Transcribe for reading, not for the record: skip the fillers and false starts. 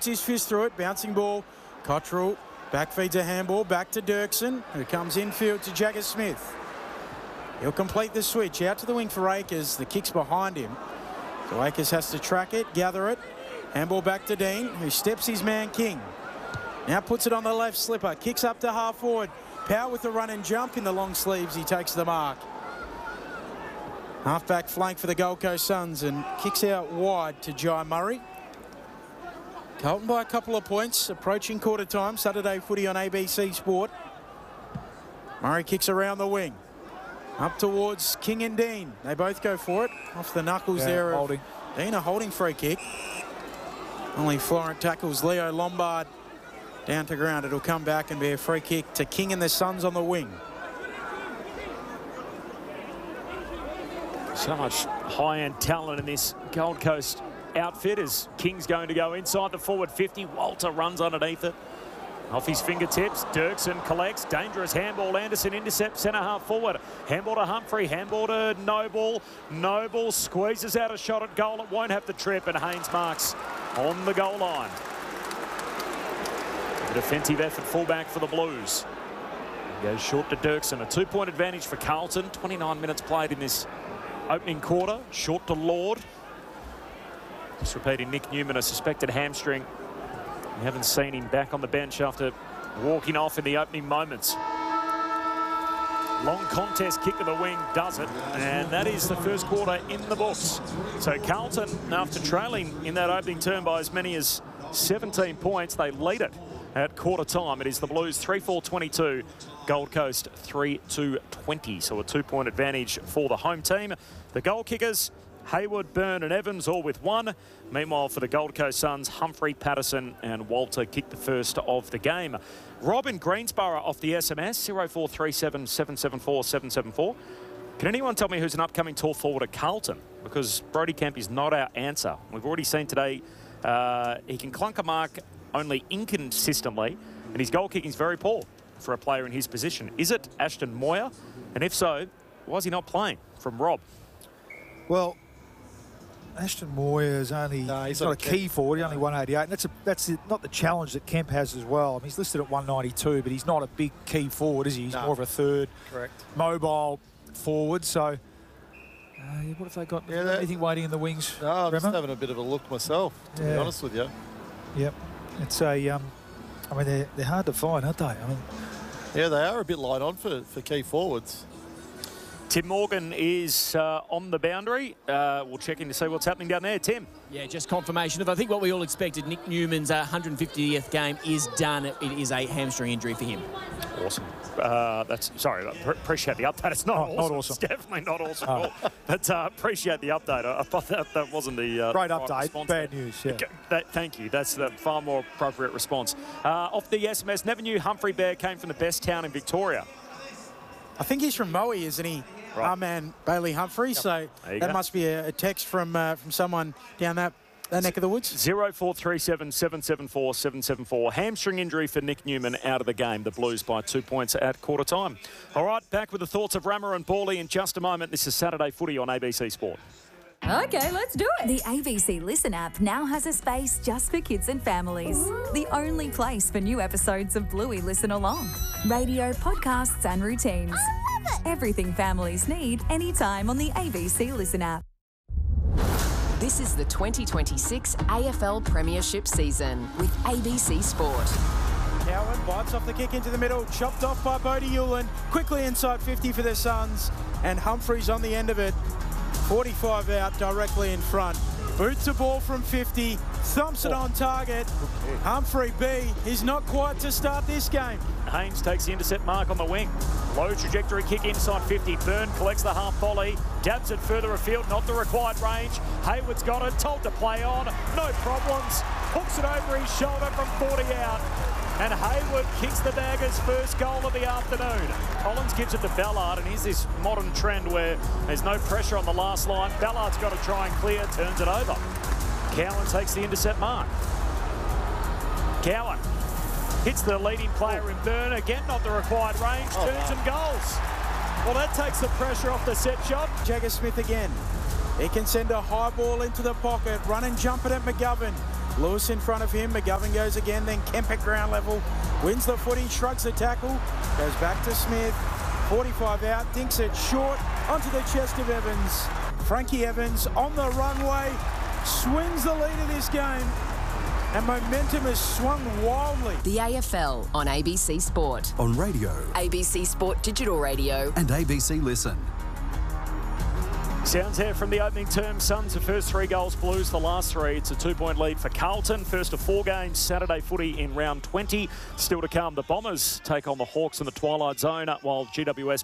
his fist through it. Bouncing ball. Cottrell back feeds a handball back to Dirksen, who comes infield to Jagger Smith. He'll complete the switch out to the wing for Akers. The kick's behind him. So Akers has to track it, gather it. Handball back to Dean, who steps his man King. Now puts it on the left slipper. Kicks up to half forward. Power with the run and jump in the long sleeves. He takes the mark. Half-back flank for the Gold Coast Suns and kicks out wide to Jai Murray. Carlton by a couple of points, approaching quarter time. Saturday footy on ABC Sport. Murray kicks around the wing. Up towards King and Dean. They both go for it. Off the knuckles there. Holding. Dean, a holding free kick. Only Florent tackles Leo Lombard down to ground. It'll come back and be a free kick to King and the Suns on the wing. So much high-end talent in this Gold Coast outfit as King's going to go inside the forward 50. Walter runs underneath it. Off his fingertips, Dirksen collects. Dangerous handball. Anderson intercepts centre half forward. Handball to Humphrey. Handball to Noble. Noble squeezes out a shot at goal. It won't have to trip, and Haynes marks on the goal line. A defensive effort fullback for the Blues. Goes short to Dirksen. A 2-point advantage for Carlton. 29 minutes played in this opening quarter. Short to Lord. Just repeating, Nick Newman, a suspected hamstring. We haven't seen him back on the bench after walking off in the opening moments. Long contest kick to the wing does it, and that is the first quarter in the books. So Carlton, after trailing in that opening term by as many as 17 points, they lead it at quarter time. It is the Blues 3-4-22, Gold Coast 3-2-20. So a 2-point advantage for the home team. The goal kickers, Hayward, Byrne and Evans all with one. Meanwhile, for the Gold Coast Suns, Humphrey, Patterson and Walter kicked the first of the game. Rob in Greensborough off the SMS, 0437 774 774. Can anyone tell me who's an upcoming tall forward at Carlton? Because Brodie Kemp is not our answer. We've already seen today he can clunk a mark only inconsistently, and his goal kicking is very poor for a player in his position. Is it Ashton Moyer? And if so, why is he not playing? From Rob. Well, Ashton Moyer is only he's not a key forward. He's only 188, and that's not the challenge that Kemp has as well. I mean, he's listed at 192, but he's not a big key forward, is he? He's more of a third, mobile forward. So, what have they got? Anything waiting in the wings? No, I'm just having a bit of a look myself, to be honest with you. Yep, it's a. I mean, they're hard to find, aren't they? I mean, yeah, they are a bit light on for key forwards. Tim Morgan is on the boundary. We'll check in to see what's happening down there. Tim. Yeah, just confirmation of, I think, what we all expected. Nick Newman's 150th game is done. It is a hamstring injury for him. Awesome. Appreciate the update. It's not awesome. It's definitely not awesome. But appreciate the update. I thought that wasn't the great update. Bad news. Yeah. Thank you. That's the far more appropriate response. Off the SMS, never knew Humphrey Bear came from the best town in Victoria. I think he's from Moe, isn't he? Right. Our man Bailey Humphrey. Yep. So that must be a text from someone down that neck of the woods. 0437 774 774. Hamstring injury for Nick Newman out of the game. The Blues by 2 points at quarter time. All right, back with the thoughts of Rammer and Bawley in just a moment. This is Saturday Footy on ABC Sport. Okay, let's do it. The ABC Listen app now has a space just for kids and families. Ooh. The only place for new episodes of Bluey Listen Along. Radio, podcasts and routines. I love it. Everything families need anytime on the ABC Listen app. This is the 2026 AFL Premiership season with ABC Sport. Cowan bites off the kick into the middle, chopped off by Bodie Ulan. Quickly inside 50 for the Suns, and Humphreys on the end of it. 45 out, directly in front. Boots the ball from 50, thumps it on target. Humphrey B is not quite to start this game. Haynes takes the intercept mark on the wing. Low trajectory kick inside 50. Byrne collects the half volley, dabs it further afield, not the required range. Hayward's got it, told to play on, no problems. Hooks it over his shoulder from 40 out. And Hayward kicks the Daggers' first goal of the afternoon. Collins gives it to Ballard, and here's this modern trend where there's no pressure on the last line. Ballard's got to try and clear, turns it over. Cowan takes the intercept mark. Cowan hits the leading player in Byrne, again not the required range, turns and goals. Well, that takes the pressure off the set shot. Jagger Smith again. He can send a high ball into the pocket, run and jump it at McGovern. Lewis in front of him. McGovern goes again. Then Kemp at ground level. Wins the footy. Shrugs the tackle. Goes back to Smith. 45 out. Dinks it short. Onto the chest of Evans. Frankie Evans on the runway. Swings the lead of this game. And momentum has swung wildly. The AFL on ABC Sport. On radio. ABC Sport Digital Radio. And ABC Listen. Sounds here from the opening term. Suns, the first 3 goals, Blues the last 3. It's a 2-point lead for Carlton. First of 4 games, Saturday footy in round 20. Still to come, the Bombers take on the Hawks in the Twilight Zone, while GWS